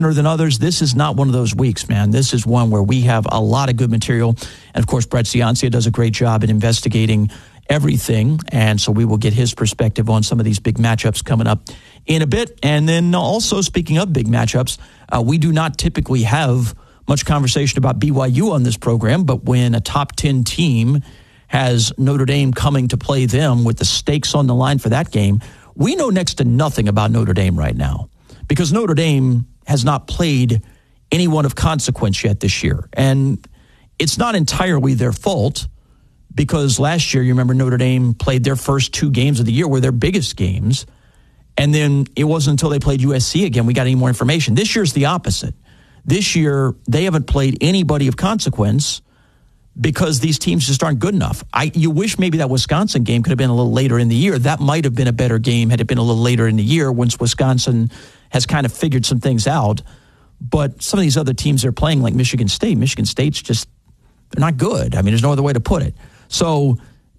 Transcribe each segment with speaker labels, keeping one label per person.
Speaker 1: than others. This is not one of those weeks, man. This is one where we have a lot of good material. And, of course, Brett Ciancia does a great job at investigating everything. And so we will get his perspective on some of these big matchups coming up in a bit. And then also, speaking of big matchups, we do not typically have much conversation about BYU on this program. But when a top 10 team has Notre Dame coming to play them with the stakes on the line for that game, we know next to nothing about Notre Dame right now because Notre Dame has not played anyone of consequence yet this year. And it's not entirely their fault because last year, you remember Notre Dame played their first 2 games of the year were their biggest games. And then it wasn't until they played USC again we got any more information. This year's the opposite. This year, they haven't played anybody of consequence because these teams just aren't good enough. You wish maybe that Wisconsin game could have been a little later in the year. That might have been a better game had it been a little later in the year once Wisconsin has kind of figured some things out. But some of these other teams they're playing, like Michigan State's just, they're not good. I mean, there's no other way to put it. So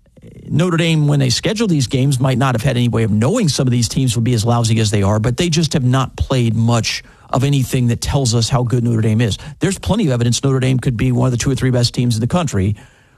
Speaker 1: Notre Dame, when they schedule these games, might not have had any way of knowing some of these teams would be as lousy as they are, but they just have not played much of anything that tells us how good Notre Dame is. There's plenty of evidence Notre Dame could be one of the 2 or 3 best teams in the country.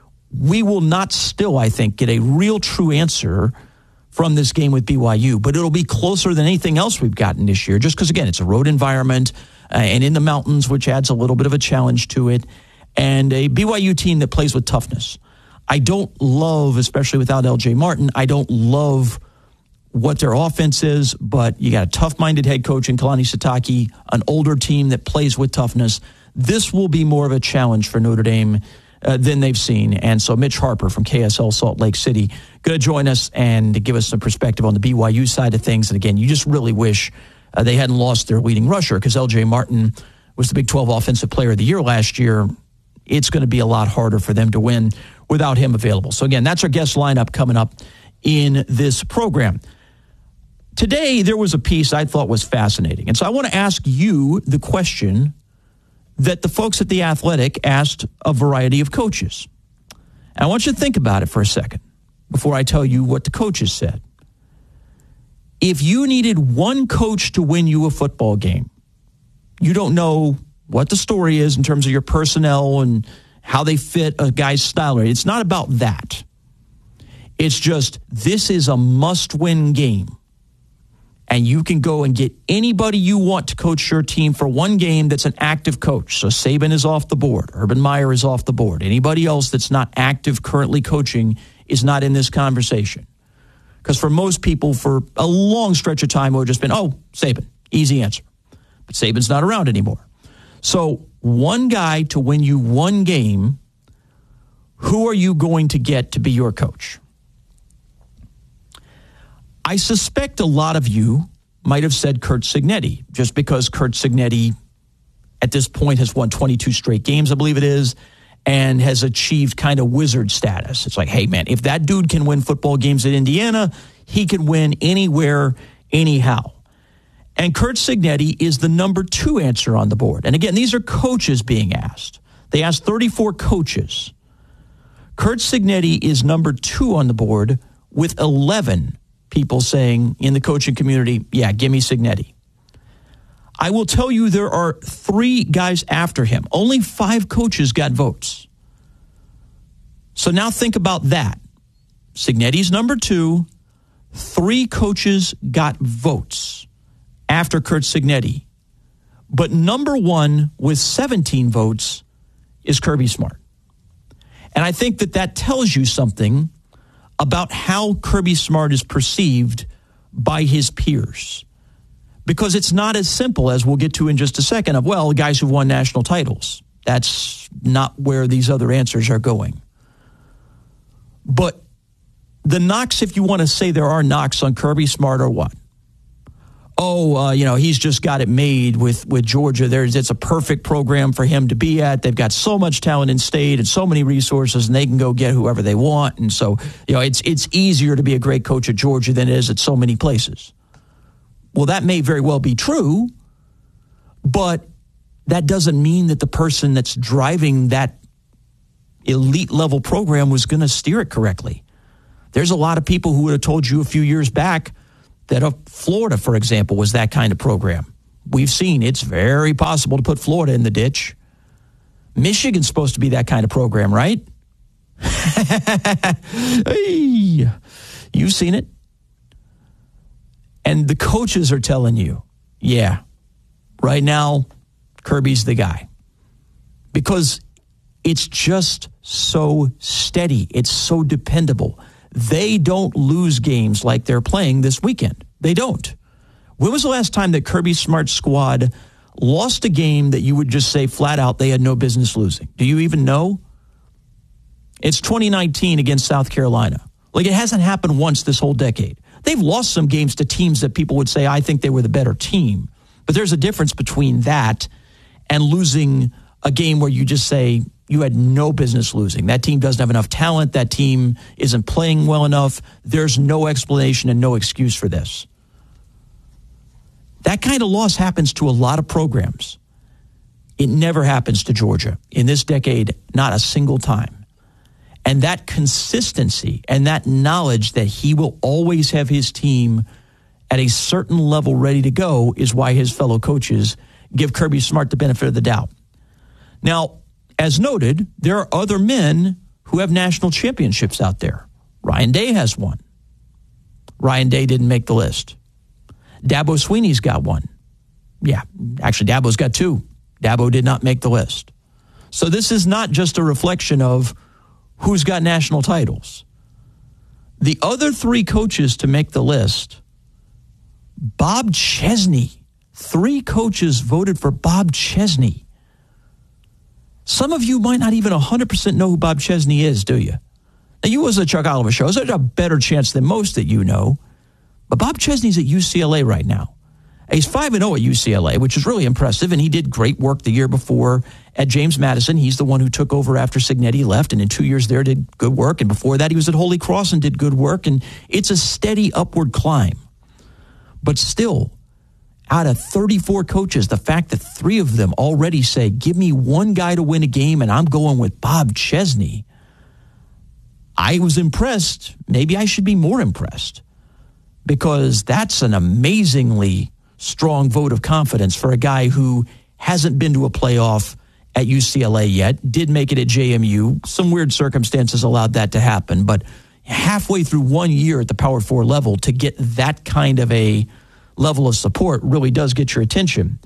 Speaker 1: We will not still, I think, get a real true answer from this game with BYU, but it'll be closer than anything else we've gotten this year, just because, again, it's a road environment and in the mountains, which adds a little bit of a challenge to it, and a BYU team that plays with toughness. I don't love, especially without LJ Martin, I don't love what their offense is, but you got a tough-minded head coach in Kalani Sitake, an older team that plays with toughness. This will be more of a challenge for Notre Dame than they've seen. And so Mitch Harper from KSL Salt Lake City going to join us and give us some perspective on the BYU side of things. And again, you just really wish they hadn't lost their leading rusher because LJ Martin was the Big 12 Offensive Player of the Year last year. It's going to be a lot harder for them to win without him available. So again, that's our guest lineup coming up in this program. Today, there was a piece I thought was fascinating. And so I want to ask you the question that the folks at The Athletic asked a variety of coaches. And I want you to think about it for a second before I tell you what the coaches said. If you needed one coach to win you a football game, you don't know what the story is in terms of your personnel and how they fit a guy's style. It's not about that. It's just this is a must-win game. And you can go and get anybody you want to coach your team for one game that's an active coach. So Saban is off the board. Urban Meyer is off the board. Anybody else that's not active currently coaching is not in this conversation. Because for most people, for a long stretch of time, it would have just been, oh, Saban, easy answer. But Saban's not around anymore. So one guy to win you one game, who are you going to get to be your coach? I suspect a lot of you might have said Curt Cignetti, just because Curt Cignetti at this point has won 22 straight games, I believe it is, and has achieved kind of wizard status. It's like, hey, man, if that dude can win football games at Indiana, he can win anywhere, anyhow. And Curt Cignetti is the number 2 answer on the board. And again, these are coaches being asked. They asked 34 coaches. Curt Cignetti is number 2 on the board with 11 people saying in the coaching community, yeah, give me Cignetti. I will tell you there are 3 guys after him. Only 5 coaches got votes. So now think about that. Cignetti's number 2. 3 coaches got votes after Curt Cignetti. But number 1 with 17 votes is Kirby Smart. And I think that tells you something about how Kirby Smart is perceived by his peers. Because it's not as simple as we'll get to in just a second of, well, guys who've won national titles. That's not where these other answers are going. But the knocks, if you want to say there are knocks on Kirby Smart, are what? He's just got it made with Georgia. It's a perfect program for him to be at. They've got so much talent in state and so many resources, and they can go get whoever they want. And so, it's easier to be a great coach at Georgia than it is at so many places. Well, that may very well be true, but that doesn't mean that the person that's driving that elite level program was going to steer it correctly. There's a lot of people who would have told you a few years back that Florida, for example, was that kind of program. we've seen it's very possible to put Florida in the ditch. Michigan's supposed to be that kind of program, right? Hey, you've seen it. And the coaches are telling you, yeah, right now, Kirby's the guy. Because it's just so steady. It's so dependable. They don't lose games like they're playing this weekend. They don't. When was the last time that Kirby Smart's squad lost a game that you would just say flat out they had no business losing? Do you even know? It's 2019 against South Carolina. Like, it hasn't happened once this whole decade. They've lost some games to teams that people would say, I think they were the better team. But there's a difference between that and losing a game where you just say you had no business losing. That team doesn't have enough talent. That team isn't playing well enough. There's no explanation and no excuse for this. That kind of loss happens to a lot of programs. It never happens to Georgia. In this decade, not a single time. And that consistency and that knowledge that he will always have his team at a certain level ready to go is why his fellow coaches give Kirby Smart the benefit of the doubt. Now, as noted, there are other men who have national championships out there. Ryan Day has one. Ryan Day didn't make the list. Dabo Swinney's got one. Yeah, actually, Dabo's got two. Dabo did not make the list. So this is not just a reflection of who's got national titles. The other three coaches to make the list, Bob Chesney. 3 coaches voted for Bob Chesney. Some of you might not even 100% know who Bob Chesney is, do you? Now, you was a Chuck Oliver show, so there's a better chance than most that you know. But Bob Chesney's at UCLA right now. He's 5-0 at UCLA, which is really impressive, and he did great work the year before at James Madison. He's the one who took over after Cignetti left, and in 2 years there did good work. And before that, he was at Holy Cross and did good work. And it's a steady upward climb. But still, out of 34 coaches, the fact that 3 of them already say, give me one guy to win a game, and I'm going with Bob Chesney, I was impressed. Maybe I should be more impressed, because that's an amazingly strong vote of confidence for a guy who hasn't been to a playoff at UCLA yet, did make it at JMU. Some weird circumstances allowed that to happen, but halfway through 1 year at the Power 4 level to get that kind of a level of support really does get your attention.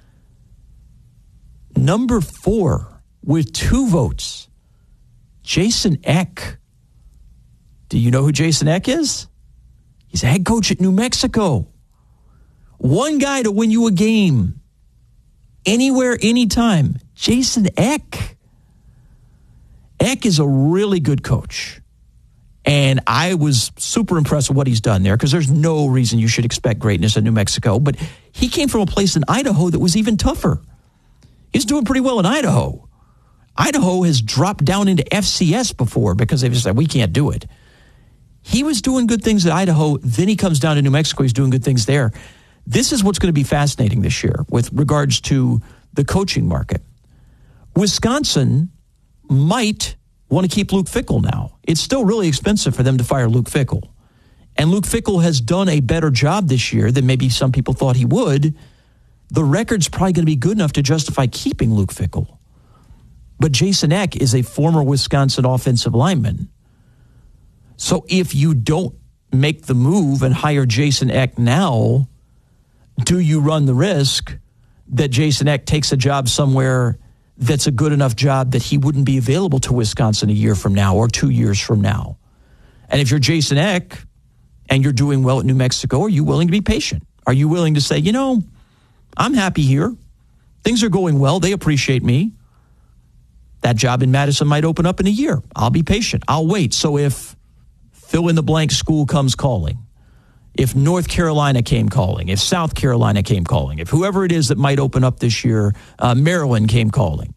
Speaker 1: Number 4 with 2 votes, Jason Eck. Do you know who Jason Eck is? He's a head coach at New Mexico. One guy to win you a game. Anywhere, anytime. Jason Eck. Eck is a really good coach. And I was super impressed with what he's done there, because there's no reason you should expect greatness in New Mexico. But he came from a place in Idaho that was even tougher. He's doing pretty well in Idaho. Idaho has dropped down into FCS before because they've just said, we can't do it. He was doing good things at Idaho. Then he comes down to New Mexico. He's doing good things there. This is what's going to be fascinating this year with regards to the coaching market. Wisconsin might want to keep Luke Fickell now. It's still really expensive for them to fire Luke Fickell. And Luke Fickell has done a better job this year than maybe some people thought he would. The record's probably going to be good enough to justify keeping Luke Fickell. But Jason Eck is a former Wisconsin offensive lineman. So if you don't make the move and hire Jason Eck now, do you run the risk that Jason Eck takes a job somewhere that's a good enough job that he wouldn't be available to Wisconsin a year from now or 2 years from now? And if you're Jason Eck and you're doing well at New Mexico, are you willing to be patient? Are you willing to say, I'm happy here. Things are going well. They appreciate me. That job in Madison might open up in a year. I'll be patient. I'll wait. So if fill in the blank school comes calling, if North Carolina came calling, if South Carolina came calling, if whoever it is that might open up this year, Maryland came calling,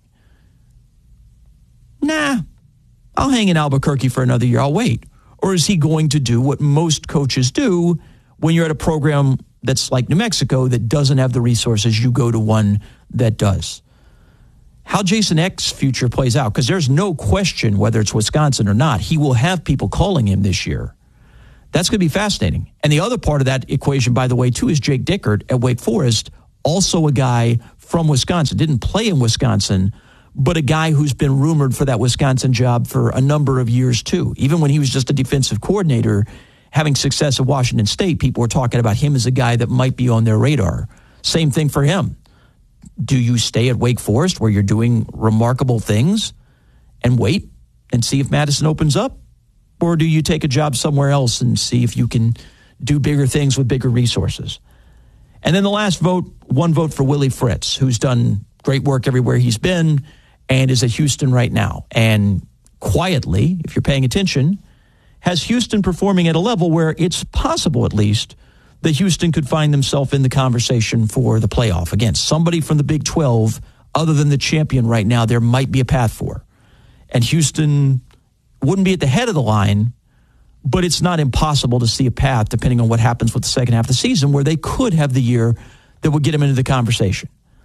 Speaker 1: I'll hang in Albuquerque for another year. I'll wait. Or is he going to do what most coaches do when you're at a program that's like New Mexico that doesn't have the resources? You go to one that does. How Jason Eck's future plays out, because there's no question whether it's Wisconsin or not, he will have people calling him this year. That's going to be fascinating. And the other part of that equation, by the way, too, is Jake Dickert at Wake Forest also a guy from Wisconsin, didn't play in Wisconsin, but a guy who's been rumored for that Wisconsin job for a number of years too. Even when he was just a defensive coordinator, having success at Washington State, people were talking about him as a guy that might be on their radar. Same thing for him. Do you stay at Wake Forest where you're doing remarkable things and wait and see if Madison opens up? Or do you take a job somewhere else and see if you can do bigger things with bigger resources? And then the last vote, one vote for Willie Fritz, who's done great work everywhere he's been and is at Houston right now. And quietly, if you're paying attention, has Houston performing at a level where it's possible, at least, that Houston could find themselves in the conversation for the playoff. Again, somebody from the Big 12, other than the champion right now, there might be a path for. And Houston wouldn't be at the head of the line, but it's not impossible to see a path, depending on what happens with the second half of the season, where they could have the year that would get them into the conversation.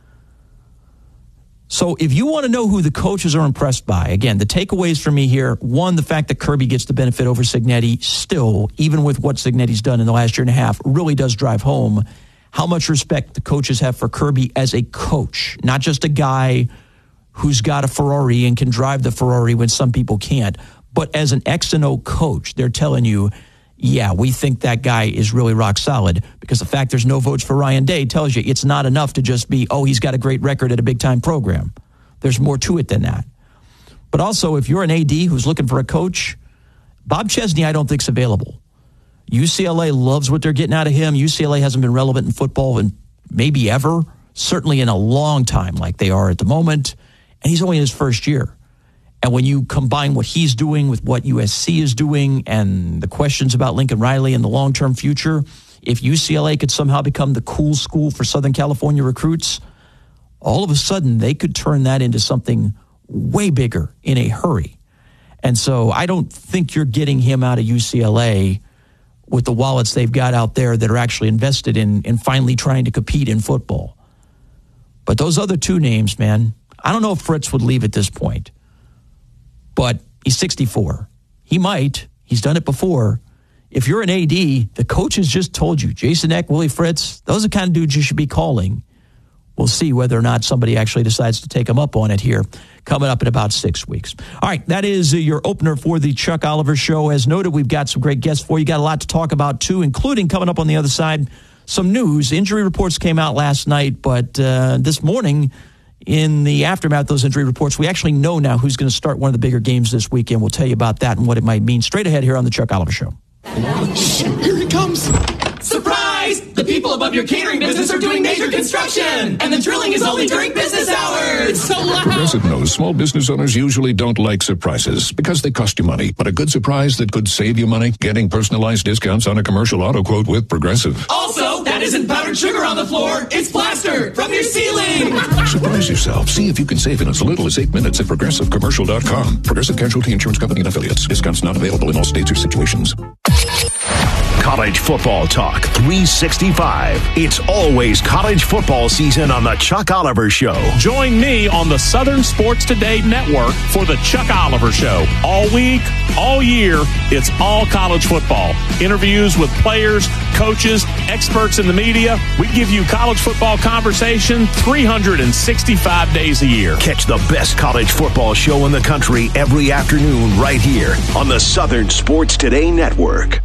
Speaker 1: So if you want to know who the coaches are impressed by, again, the takeaways for me here, one, the fact that Kirby gets the benefit over Cignetti still, even with what Cignetti's done in the last year and a half, really does drive home how much respect the coaches have for Kirby as a coach, not just a guy who's got a Ferrari and can drive the Ferrari when some people can't, but as an X and O coach, they're telling you, yeah, we think that guy is really rock solid, because the fact there's no votes for Ryan Day tells you it's not enough to just be, oh, he's got a great record at a big-time program. There's more to it than that. But also, if you're an AD who's looking for a coach, Bob Chesney I don't think is available. UCLA loves what they're getting out of him. UCLA hasn't been relevant in football in maybe ever, certainly in a long time like they are at the moment, and he's only in his first year. And when you combine what he's doing with what USC is doing and the questions about Lincoln Riley and the long-term future, if UCLA could somehow become the cool school for Southern California recruits, all of a sudden they could turn that into something way bigger in a hurry. And so I don't think you're getting him out of UCLA with the wallets they've got out there that are actually invested in finally trying to compete in football. But those other two names, man, I don't know if Fritz would leave at this point. But he's 64. He might. He's done it before. If you're an AD, the coach has just told you, Jason Eck, Willie Fritz, those are the kind of dudes you should be calling. We'll see whether or not somebody actually decides to take him up on it here coming up in about 6 weeks. All right, that is your opener for the Chuck Oliver Show. As noted, we've got some great guests for you. Got a lot to talk about, too, including coming up on the other side, some news. Injury reports came out last night, but this morning, in the aftermath of those injury reports, we actually know now who's going to start one of the bigger games this weekend. We'll tell you about that and what it might mean straight ahead here on the Chuck Oliver Show.
Speaker 2: Here he comes. Surprise! The people above your catering business are doing major construction, and the drilling is only during business hours. So loud.
Speaker 3: Progressive knows small business owners usually don't like surprises because they cost you money. But a good surprise that could save you money? Getting personalized discounts on a commercial auto quote with Progressive.
Speaker 2: Also, that isn't powdered sugar on the floor. It's plaster from your ceiling.
Speaker 3: Surprise yourself. See if you can save in as little as 8 minutes at ProgressiveCommercial.com. Progressive Casualty Insurance Company and Affiliates. Discounts not available in all states or situations.
Speaker 4: College football talk 365. It's always college football season on the Chuck Oliver Show.
Speaker 5: Join me on the Southern Sports Today Network for the Chuck Oliver Show. All week, all year, it's all college football. Interviews with players, coaches, experts in the media. We give you college football conversation 365 days a year.
Speaker 4: Catch the best college football show in the country every afternoon right here on the Southern Sports Today Network.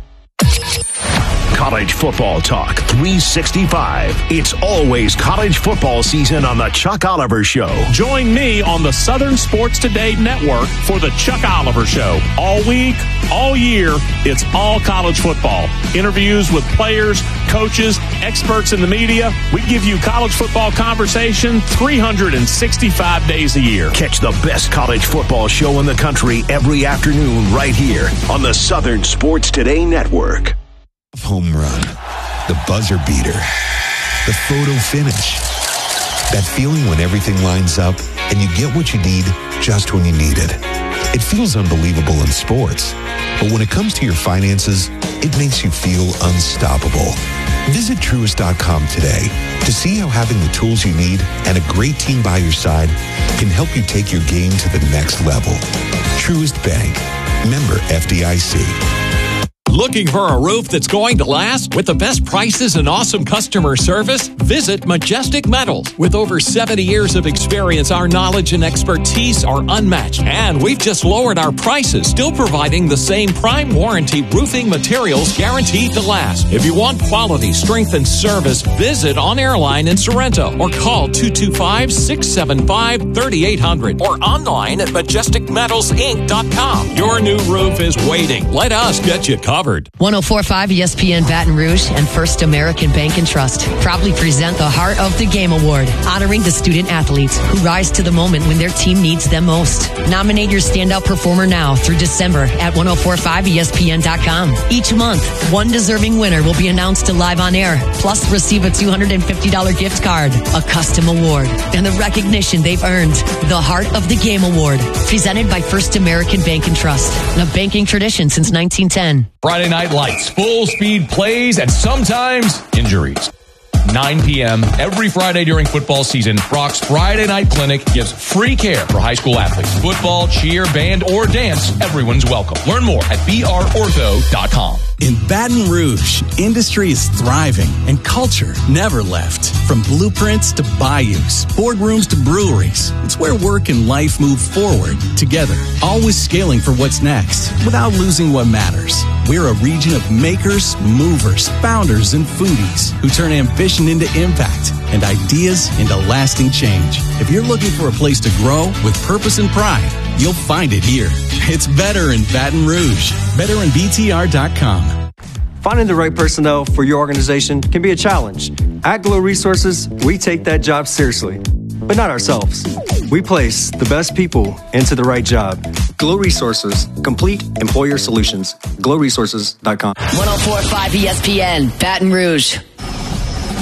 Speaker 4: College football talk 365. It's always college football season on the Chuck Oliver Show.
Speaker 5: Join me on the Southern Sports Today Network for the Chuck Oliver Show. All week, all year, it's all college football. Interviews with players, coaches, experts in the media. We give you college football conversation 365 days a year.
Speaker 4: Catch the best college football show in the country every afternoon right here on the Southern Sports Today Network.
Speaker 6: Home run, the buzzer beater, the photo finish. That feeling when everything lines up and you get what you need just when you need it. It feels unbelievable in sports, but when it comes to your finances, it makes you feel unstoppable. Visit Truist.com today to see how having the tools you need and a great team by your side can help you take your game to the next level. Truist Bank, member FDIC.
Speaker 7: Looking for a roof that's going to last? With the best prices and awesome customer service? Visit Majestic Metals. With over 70 years of experience, our knowledge and expertise are unmatched. And we've just lowered our prices, still providing the same prime warranty roofing materials guaranteed to last. If you want quality, strength, and service, visit On Airline in Sorrento or call 225-675-3800 or online at majesticmetalsinc.com. Your new roof is waiting. Let us get you covered.
Speaker 8: 104.5 ESPN Baton Rouge and First American Bank and Trust proudly present the Heart of the Game Award, honoring the student athletes who rise to the moment when their team needs them most. Nominate your standout performer now through December at 1045ESPN.com. Each month, one deserving winner will be announced live on air, plus receive a $250 gift card, a custom award, and the recognition they've earned. The Heart of the Game Award, presented by First American Bank and Trust, a banking tradition since 1910.
Speaker 9: Friday Night Lights, full speed plays, and sometimes injuries. 9 p.m. every Friday during football season, Brock's Friday Night Clinic gives free care for high school athletes. Football, cheer, band, or dance, everyone's welcome. Learn more at brortho.com.
Speaker 10: In Baton Rouge, industry is thriving and culture never left. From blueprints to bayous, boardrooms to breweries, it's where work and life move forward together, always scaling for what's next without losing what matters. We're a region of makers, movers, founders, and foodies who turn ambition into impact and ideas into lasting change. If you're looking for a place to grow with purpose and pride, you'll find it here. It's better in Baton Rouge. BetterInBTR.com.
Speaker 11: Finding the right personnel for your organization can be a challenge. At Glow Resources, we take that job seriously, but not ourselves. We place the best people into the right job. Glow Resources, complete employer solutions. GlowResources.com.
Speaker 8: 104.5 ESPN, Baton Rouge.